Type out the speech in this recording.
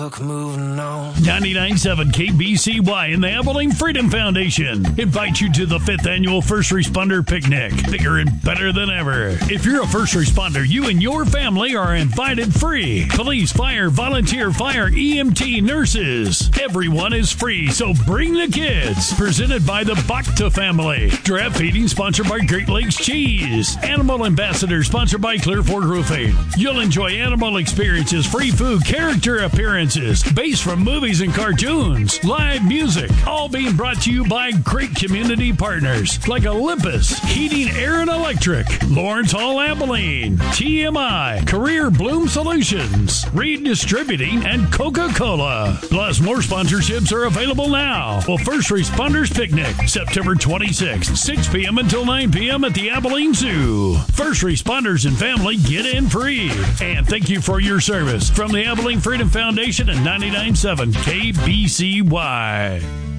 Moving on. 99.7 KBCY and the Abilene Freedom Foundation invite you to the 5th Annual First Responder Picnic. Bigger and better than ever. If you're a first responder, you and your family are invited free. Police, fire, volunteer, fire, EMT, nurses. Everyone is free, so bring the kids. Presented by the Bacta family. Draft feeding sponsored by Great Lakes Cheese. Animal Ambassador sponsored by Clear Fork Roofing. You'll enjoy animal experiences, free food, character appearances, based from movies and cartoons, live music, all being brought to you by great community partners like Olympus, Heating, Air, and Electric, Lawrence Hall Abilene, TMI, Career Bloom Solutions, Reed Distributing, and Coca-Cola. Plus, more sponsorships are available now. Well, First Responders Picnic, September 26th, 6 p.m. until 9 p.m. at the Abilene Zoo. First responders and family get in free. And thank you for your service from the Abilene Freedom Foundation and 99.7 KBCY.